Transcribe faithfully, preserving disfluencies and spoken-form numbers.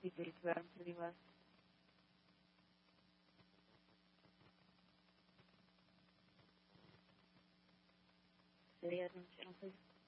título que tiveram por divórcio. Seria, não sei.